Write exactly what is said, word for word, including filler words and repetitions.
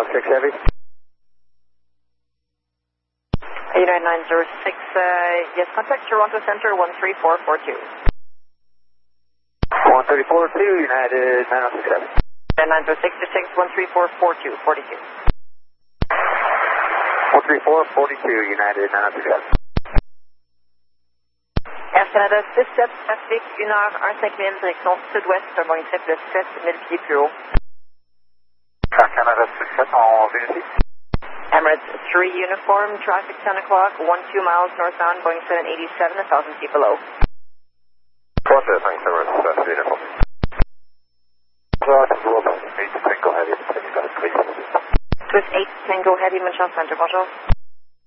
oh six Heavy. United nine zero six, uh, yes, contact Toronto Center one three four four two. one three four two, United nine oh six Heavy. nine zero six two six one three four four two, forty-two. one three four four two, United nine oh six Heavy. Air Canada six sept Pacifique, une heure quinze mille, direction sud-ouest, un Boeing sept de sept mille pieds plus haut. Air Canada six sept, on vérifie. Emirates three uniform, traffic ten o'clock, one two miles northbound, Boeing seven eighty-seven, one thousand feet below. Roger, thanks, Emirates, that's uniform. Roger, eight Tango Heavy, please. Swiss eight Tango Heavy, Munchausen Center, bonjour.